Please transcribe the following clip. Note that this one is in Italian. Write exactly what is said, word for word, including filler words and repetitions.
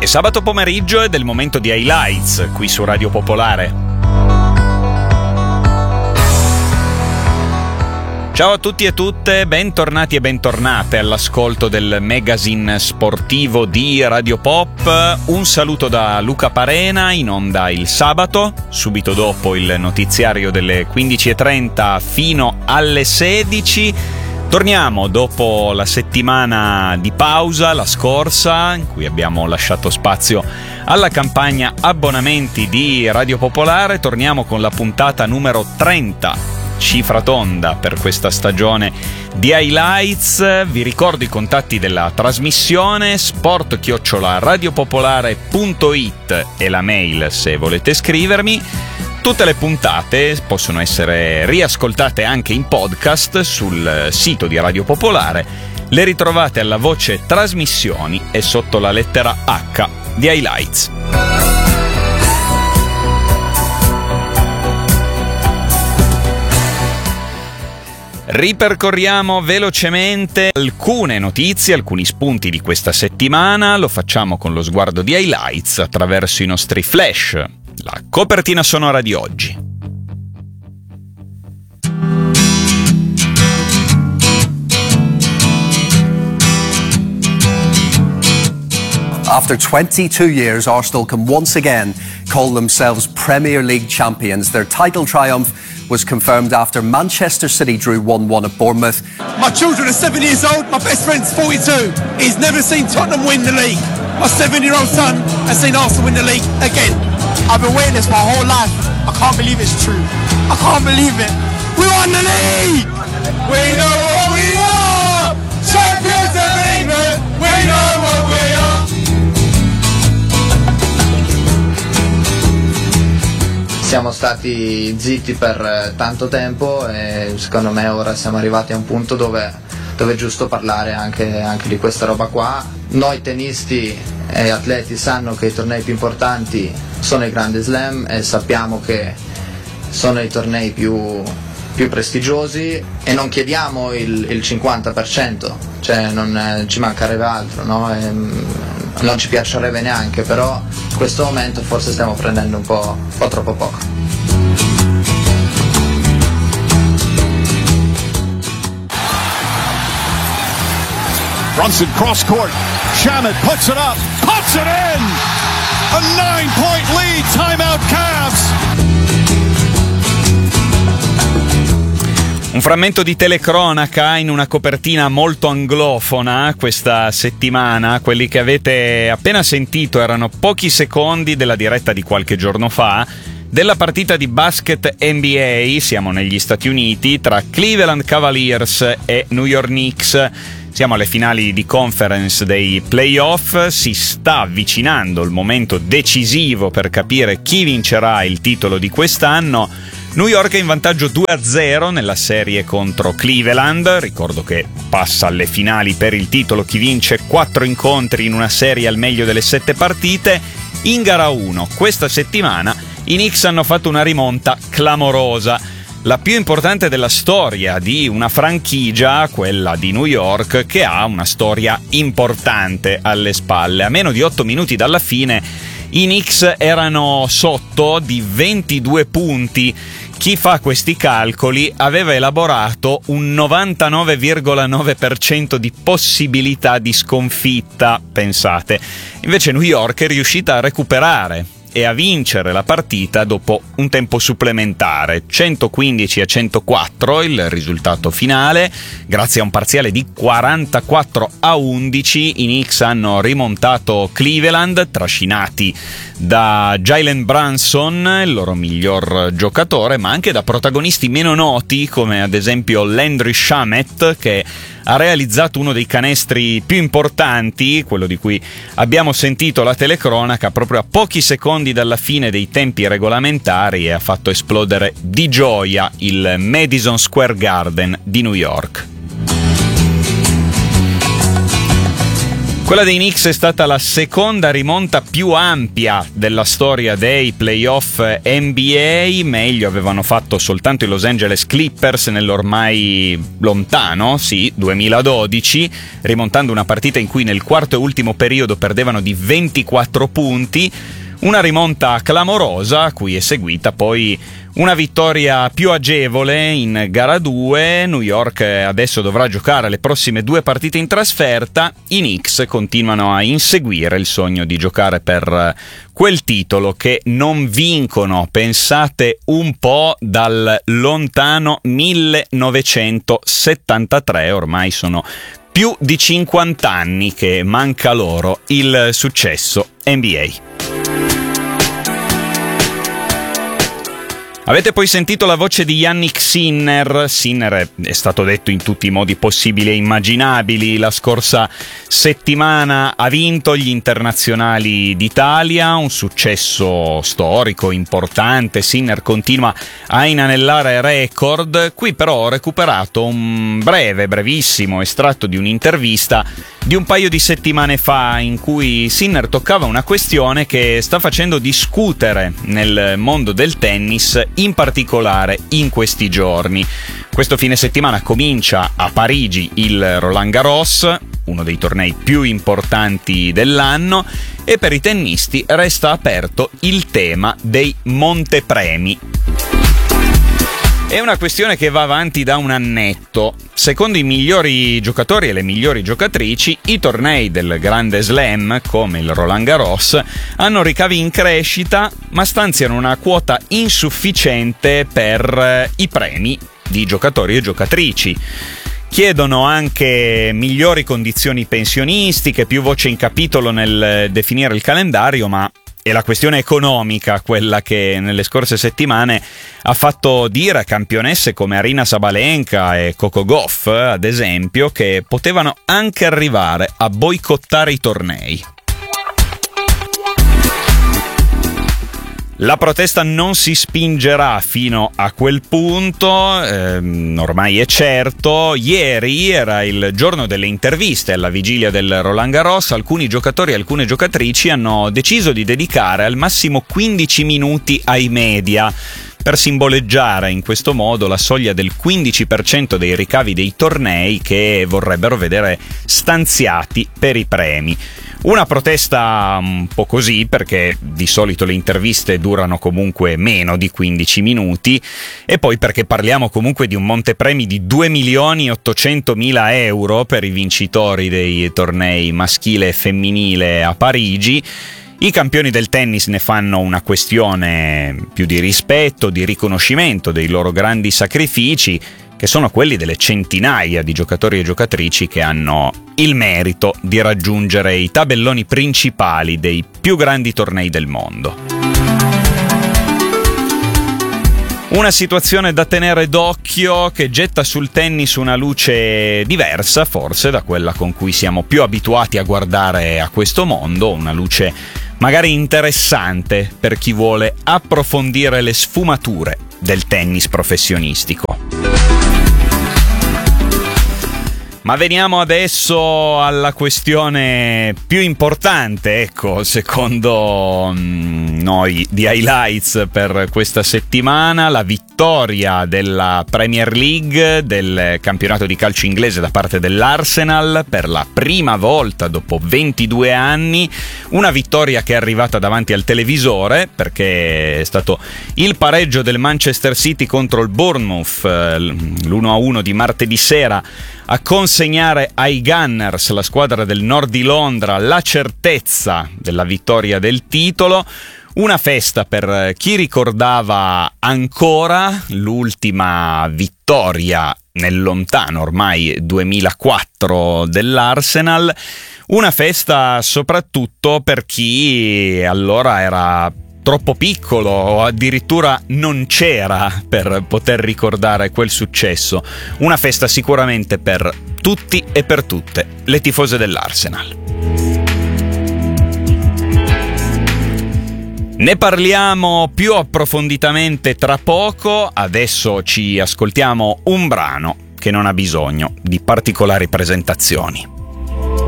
E sabato pomeriggio è del momento di highlights qui su Radio Popolare. Ciao a tutti e tutte, bentornati e bentornate all'ascolto del magazine sportivo di Radio Pop. Un saluto da Luca Parena, in onda il sabato, subito dopo il notiziario delle quindici e trenta fino alle sedici. Torniamo dopo la settimana di pausa, la scorsa, in cui abbiamo lasciato spazio alla campagna abbonamenti di Radio Popolare. Torniamo con la puntata numero trenta. Cifra tonda per questa stagione di highlights. Vi ricordo i contatti della trasmissione: sport chiocciola radiopopolare punto it e la mail se volete scrivermi. Tutte le puntate possono essere riascoltate anche in podcast sul sito di Radio Popolare. Le ritrovate alla voce trasmissioni e sotto la lettera H di highlights. Ripercorriamo velocemente alcune notizie, alcuni spunti di questa settimana. Lo facciamo con lo sguardo di highlights attraverso i nostri flash. La copertina sonora di oggi. After twenty-two years, Arsenal can once again call themselves Premier League champions. Their title triumph was confirmed after Manchester City drew one one at Bournemouth. My children are seven years old, my best friend's forty-two. He's never seen Tottenham win the league. My seven-year-old son has seen Arsenal win the league again. I've been waiting this my whole life. I can't believe it's true. I can't believe it. We won the league! We know what we are! Champions of England! We know what we are! Siamo stati zitti per tanto tempo e secondo me ora siamo arrivati a un punto dove, dove è giusto parlare anche, anche di questa roba qua. Noi tennisti e atleti sanno che i tornei più importanti sono i Grandi Slam e sappiamo che sono i tornei più, più prestigiosi e non chiediamo il, il cinquanta per cento, cioè non ci mancherebbe altro, no? E, non ci piacerebbe neanche, però in questo momento forse stiamo prendendo un po', un po' troppo poco. Brunson cross court, Shamet puts it up, puts it in! A nine point lead, timeout Cavs! Un frammento di telecronaca in una copertina molto anglofona questa settimana. Quelli che avete appena sentito erano pochi secondi della diretta di qualche giorno fa della partita di basket N B A, siamo negli Stati Uniti, tra Cleveland Cavaliers e New York Knicks. Siamo alle finali di conference dei playoff, si sta avvicinando il momento decisivo per capire chi vincerà il titolo di quest'anno. New York è in vantaggio due a zero nella serie contro Cleveland. Ricordo che passa alle finali per il titolo chi vince quattro incontri in una serie al meglio delle sette partite. In gara uno, questa settimana, i Knicks hanno fatto una rimonta clamorosa, la più importante della storia di una franchigia, quella di New York, che ha una storia importante alle spalle. A meno di otto minuti dalla fine, i Knicks erano sotto di ventidue punti. Chi fa questi calcoli aveva elaborato un novantanove virgola nove per cento di possibilità di sconfitta, pensate. Invece New York è riuscita a recuperare e a vincere la partita dopo un tempo supplementare, centoquindici a centoquattro il risultato finale. Grazie a un parziale di quarantaquattro a undici i Knicks hanno rimontato Cleveland, trascinati da Jalen Brunson, il loro miglior giocatore, ma anche da protagonisti meno noti come ad esempio Landry Shamet, che ha realizzato uno dei canestri più importanti, quello di cui abbiamo sentito la telecronaca proprio a pochi secondi dalla fine dei tempi regolamentari, e ha fatto esplodere di gioia il Madison Square Garden di New York. Quella dei Knicks è stata la seconda rimonta più ampia della storia dei playoff N B A, meglio avevano fatto soltanto i Los Angeles Clippers nell'ormai lontano, sì, duemiladodici, rimontando una partita in cui nel quarto e ultimo periodo perdevano di ventiquattro punti. Una rimonta clamorosa a cui è seguita poi una vittoria più agevole in gara due. New York adesso dovrà giocare le prossime due partite in trasferta. I Knicks continuano a inseguire il sogno di giocare per quel titolo che non vincono, pensate un po', dal lontano millenovecentosettantatré. Ormai sono più di cinquanta anni che manca loro il successo N B A. Avete poi sentito la voce di Jannik Sinner. Sinner è stato detto in tutti i modi possibili e immaginabili. La scorsa settimana ha vinto gli internazionali d'Italia, un successo storico, importante. Sinner continua a inanellare record. Qui però ho recuperato un breve, brevissimo estratto di un'intervista di un paio di settimane fa in cui Sinner toccava una questione che sta facendo discutere nel mondo del tennis, in particolare in questi giorni. Questo fine settimana comincia a Parigi il Roland Garros, uno dei tornei più importanti dell'anno, e per i tennisti resta aperto il tema dei montepremi. È una questione che va avanti da un annetto. Secondo i migliori giocatori e le migliori giocatrici, i tornei del Grande Slam, come il Roland Garros, hanno ricavi in crescita, ma stanziano una quota insufficiente per i premi di giocatori e giocatrici. Chiedono anche migliori condizioni pensionistiche, più voce in capitolo nel definire il calendario, ma è la questione economica quella che nelle scorse settimane ha fatto dire a campionesse come Aryna Sabalenka e Coco Gauff, ad esempio, che potevano anche arrivare a boicottare i tornei. La protesta non si spingerà fino a quel punto, ehm, ormai è certo. Ieri era il giorno delle interviste alla vigilia del Roland Garros. Alcuni giocatori e alcune giocatrici hanno deciso di dedicare al massimo quindici minuti ai media, per simboleggiare in questo modo la soglia del quindici per cento dei ricavi dei tornei che vorrebbero vedere stanziati per i premi. Una protesta un po' così, perché di solito le interviste durano comunque meno di quindici minuti, e poi perché parliamo comunque di un montepremi di due milioni ottocentomila euro per i vincitori dei tornei maschile e femminile a Parigi. I campioni del tennis ne fanno una questione più di rispetto, di riconoscimento dei loro grandi sacrifici, che sono quelli delle centinaia di giocatori e giocatrici che hanno il merito di raggiungere i tabelloni principali dei più grandi tornei del mondo. Una situazione da tenere d'occhio che getta sul tennis una luce diversa, forse, da quella con cui siamo più abituati a guardare a questo mondo, una luce magari interessante per chi vuole approfondire le sfumature del tennis professionistico. Ma veniamo adesso alla questione più importante, ecco, secondo mm, noi, di highlights per questa settimana: la vittoria della Premier League, del campionato di calcio inglese da parte dell'Arsenal per la prima volta dopo ventidue anni. Una vittoria che è arrivata davanti al televisore, perché è stato il pareggio del Manchester City contro il Bournemouth, l'uno a uno di martedì sera, a consegnare ai Gunners, la squadra del nord di Londra, la certezza della vittoria del titolo. Una festa per chi ricordava ancora l'ultima vittoria nel lontano ormai duemilaquattro dell'Arsenal. Una festa soprattutto per chi allora era troppo piccolo o addirittura non c'era per poter ricordare quel successo. Una festa sicuramente per tutti e per tutte le tifose dell'Arsenal. Ne parliamo più approfonditamente tra poco. Adesso ci ascoltiamo un brano che non ha bisogno di particolari presentazioni.